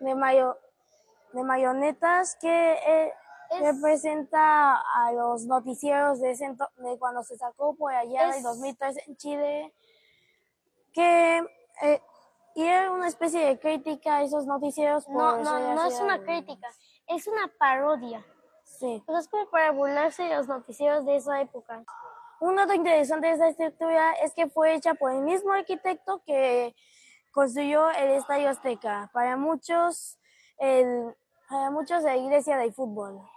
de, mayo, de marionetas que representa a los noticieros de cuando se sacó por allá del 2003 en Chile, que y era una especie de crítica a esos noticieros. No es una crítica, es una parodia. Sí. Pues es como para burlarse de los noticieros de esa época. Un dato interesante de esta estructura es que fue hecha por el mismo arquitecto que construyó el Estadio Azteca. Para muchos, la iglesia del fútbol.